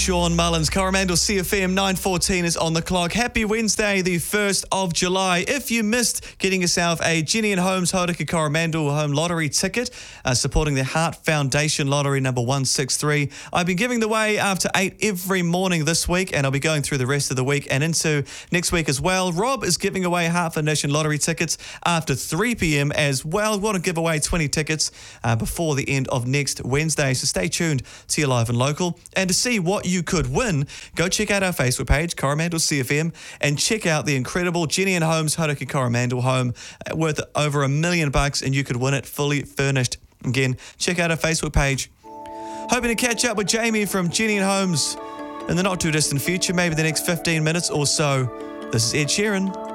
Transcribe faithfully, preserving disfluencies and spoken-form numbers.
Sean Mullins, Coromandel C F M nine fourteen is on the clock. Happy Wednesday, the first of July. If you missed getting yourself a Jenny and Holmes Hauraki Coromandel Home Lottery ticket, uh, supporting the Heart Foundation Lottery number one six three, I've been giving them away after eight every morning this week, and I'll be going through the rest of the week and into next week as well. Rob is giving away Heart Foundation Lottery tickets after three p.m. as well. We want to give away twenty tickets uh, before the end of next Wednesday, so stay tuned to your Live and Local. And to see what you could win, go check out our Facebook page, Coromandel C F M, and check out the incredible Jenny and Holmes Hauraki Coromandel home uh, worth over a million bucks, and you could win it fully furnished. Again, check out our Facebook page. Hoping to catch up with Jamie from Jenny and Holmes in the not too distant future, maybe the next fifteen minutes or so. This is Ed Sheeran.